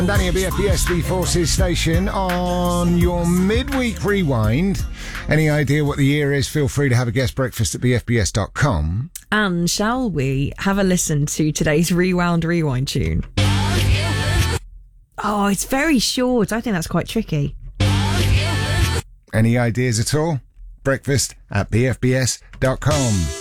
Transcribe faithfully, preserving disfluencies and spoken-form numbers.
Danny at B F B S, the Forces station, on your midweek rewind. Any idea what the year is? Feel free to have a guest breakfast at b f b s dot com. And shall we have a listen to today's Rewound Rewind tune? Oh, it's very short. I think that's quite tricky. Any ideas at all? Breakfast at b f b s dot com.